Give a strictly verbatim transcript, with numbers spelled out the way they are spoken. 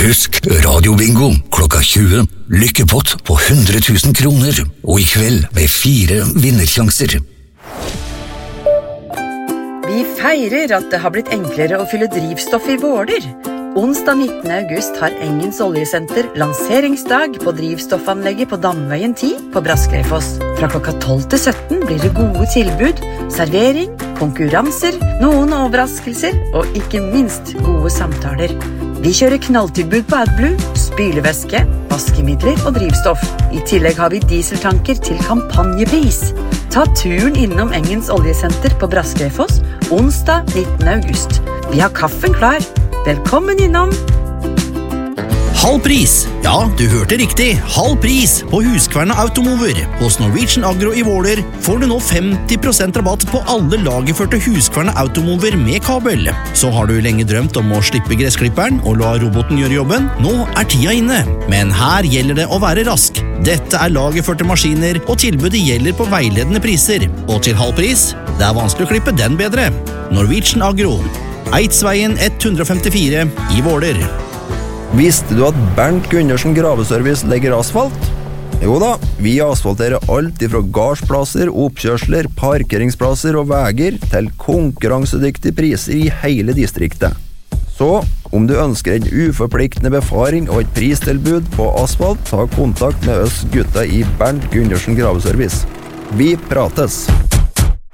Husk radiobingo klokka tjue. Lykkepott på hundre tusen kroner. Og i kveld med fire vinnersjanser. Vi feirer at det har blitt enklere å fylle drivstoff i Våler. Onsdag nittende august har Engens Oljesenter lanseringsdag på drivstoffanlegget på Damveien ti på Braskreifoss. Fra klokka tolv til sytten blir det gode tilbud, servering, konkurranser, noen overraskelser og ikke minst gode samtaler. Vi kjører knalltilbud på AdBlue, spylevæske, vaskemidler og drivstoff. I tillegg har vi dieseltanker til kampanjepris. Ta turen innom Engens Oljesenter på Braskreifoss onsdag nittende august. Vi har kaffen klar. Velkommen innom! Halv pris! Ja, du hørte riktig. Halv pris på Huskverna Automover. Hos Norwegian Agro i Våler får du nå femti prosent rabatt på alle lagerførte Huskverna Automover med kabel. Så har du lenge drømt om å slippe gressklipperen og la roboten gjøre jobben. Nå er tida inne. Men her gjelder det å være rask. Dette er lagerførte maskiner, og tilbudet gjelder på veiledende priser. Og til halv pris, det er vanskelig å klippe den bedre. Norwegian Agro. Eidsveien ett hundre femtifire i Våler. Visste du at Bernt Gundersen Graveservice legger asfalt? Jo da, vi asfalterer alt ifra gardsplasser, oppkjørsler, parkeringsplasser og veger til konkurransedyktige priser i hele distriktet. Så, om du ønsker en uforpliktende befaring og et pristilbud på asfalt, ta kontakt med oss gutta i Bernt Gundersen Graveservice. Vi prates!